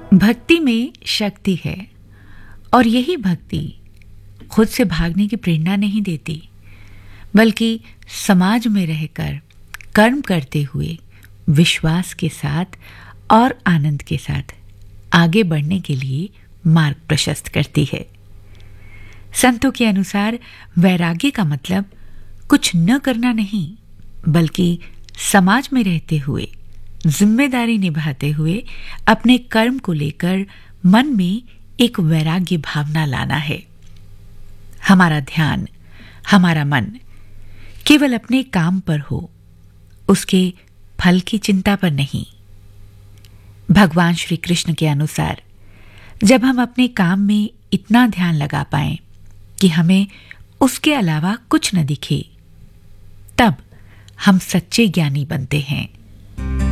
भक्ति में शक्ति है और यही भक्ति खुद से भागने की प्रेरणा नहीं देती, बल्कि समाज में रहकर कर्म करते हुए विश्वास के साथ और आनंद के साथ आगे बढ़ने के लिए मार्ग प्रशस्त करती है। संतों के अनुसार वैराग्य का मतलब कुछ न करना नहीं, बल्कि समाज में रहते हुए जिम्मेदारी निभाते हुए अपने कर्म को लेकर मन में एक वैराग्य भावना लाना है। हमारा ध्यान, हमारा मन केवल अपने काम पर हो, उसके फल की चिंता पर नहीं। भगवान श्री कृष्ण के अनुसार जब हम अपने काम में इतना ध्यान लगा पाएं कि हमें उसके अलावा कुछ न दिखे, तब हम सच्चे ज्ञानी बनते हैं।